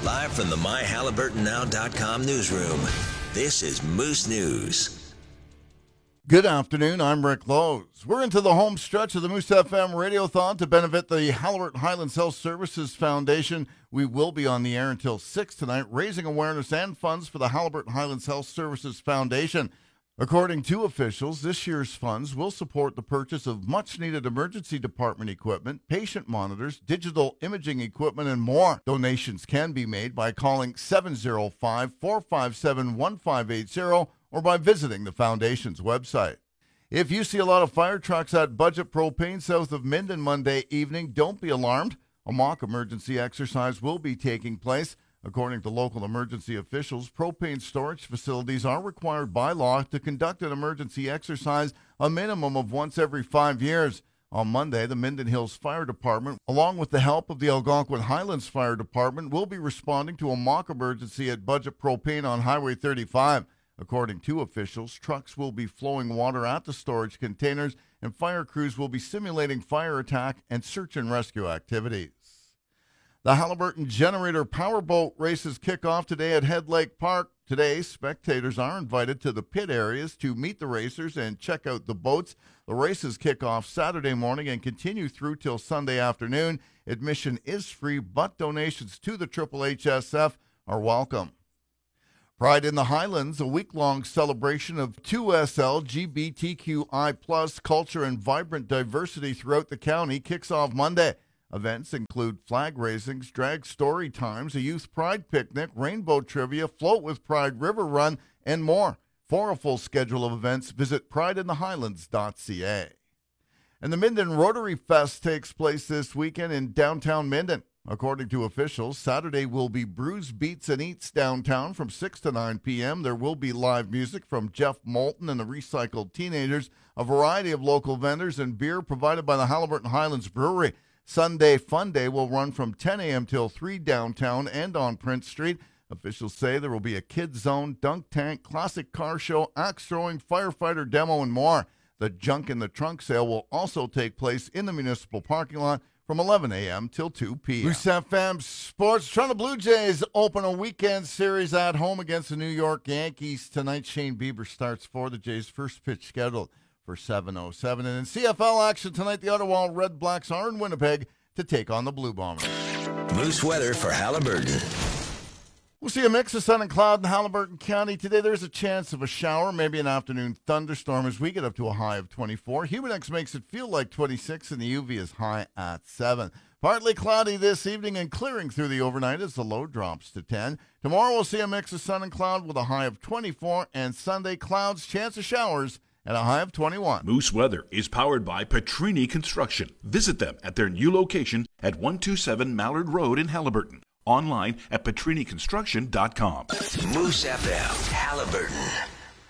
Live from the MyHalliburtonNow.com newsroom, this is Moose News. Good afternoon, I'm Rick Lowe's. We're into the home stretch of the Moose FM Radiothon to benefit the Halliburton Highlands Health Services Foundation. We will be on the air until 6 tonight, raising awareness and funds for the Halliburton Highlands Health Services Foundation. According to officials, this year's funds will support the purchase of much-needed emergency department equipment, patient monitors, digital imaging equipment, and more. Donations can be made by calling 705-457-1580 or by visiting the Foundation's website. If you see a lot of fire trucks at Budget Propane south of Minden Monday evening, don't be alarmed. A mock emergency exercise will be taking place. According to local emergency officials, propane storage facilities are required by law to conduct an emergency exercise a minimum of once every 5 years. On Monday, the Minden Hills Fire Department, along with the help of the Algonquin Highlands Fire Department, will be responding to a mock emergency at Budget Propane on Highway 35. According to officials, trucks will be flowing water at the storage containers, and fire crews will be simulating fire attack and search and rescue activities. The Halliburton Generator Powerboat races kick off today at Head Lake Park. Today, spectators are invited to the pit areas to meet the racers and check out the boats. The races kick off Saturday morning and continue through till Sunday afternoon. Admission is free, but donations to the HHSF are welcome. Pride in the Highlands, a week-long celebration of 2SL LGBTQI+ culture and vibrant diversity throughout the county, kicks off Monday. Events include flag raisings, drag story times, a youth pride picnic, rainbow trivia, float with pride river run, and more. For a full schedule of events, visit prideinthehighlands.ca. And the Minden Rotary Fest takes place this weekend in downtown Minden. According to officials, Saturday will be Brews, Beats, and Eats downtown from 6 to 9 p.m. There will be live music from Jeff Moulton and the Recycled Teenagers, a variety of local vendors, and beer provided by the Halliburton Highlands Brewery. Sunday Fun Day will run from 10 a.m. till 3 downtown and on Prince Street. Officials say there will be a kids zone, dunk tank, classic car show, axe throwing, firefighter demo, and more. The Junk in the Trunk sale will also take place in the municipal parking lot from 11 a.m. till 2 p.m. Moose FM Sports. Toronto Blue Jays open a weekend series at home against the New York Yankees. Tonight, Shane Bieber starts for the Jays. First pitch scheduled for 7:07. And in CFL action tonight, the Ottawa Red Blacks are in Winnipeg to take on the Blue Bombers. Moose weather for Halliburton. We'll see a mix of sun and cloud in Halliburton County. Today there's a chance of a shower, maybe an afternoon thunderstorm as we get up to a high of 24. Humidex makes it feel like 26 and the UV is high at 7. Partly cloudy this evening and clearing through the overnight as the low drops to 10. Tomorrow we'll see a mix of sun and cloud with a high of 24, and Sunday clouds, chance of showers at a high of 21. Moose Weather is powered by Petrini Construction. Visit them at their new location at 127 Mallard Road in Halliburton. Online at petriniconstruction.com. Moose FM, Halliburton.